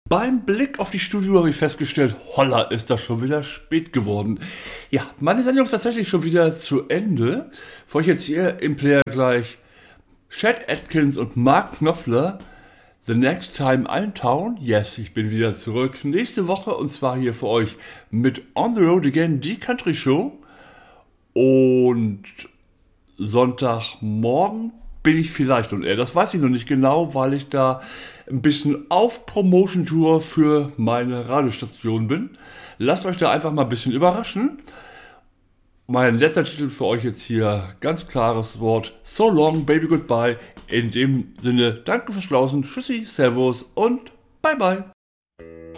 Beim Blick auf die Studio habe ich festgestellt, holla, ist das schon wieder spät geworden. Ja, meine Sendung ist tatsächlich schon wieder zu Ende. Bevor ich jetzt hier im Player gleich Chet Atkins und Mark Knopfler, The Next Time I'm Town. Yes, ich bin wieder zurück. Nächste Woche und zwar hier für euch mit On the Road Again, die Country Show. Und Sonntagmorgen bin ich vielleicht on air. Das weiß ich noch nicht genau, weil ich da ein bisschen auf Promotion-Tour für meine Radiostation bin. Lasst euch da einfach mal ein bisschen überraschen. Mein letzter Titel für euch jetzt hier, ganz klares Wort. So long, baby, goodbye. In dem Sinne, danke fürs Lauschen, tschüssi, servus und bye bye.